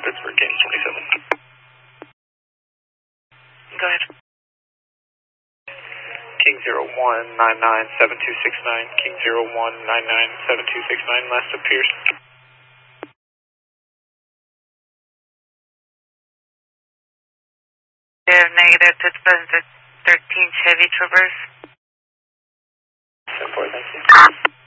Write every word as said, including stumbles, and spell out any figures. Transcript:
Pittsburgh, King twenty-seven. Go ahead. King zero one nine nine seven two six nine, King zero one nine nine seven two six nine, last appears. They're negative, Pittsburgh thirteen Chevy Traverse. ten four, thank you.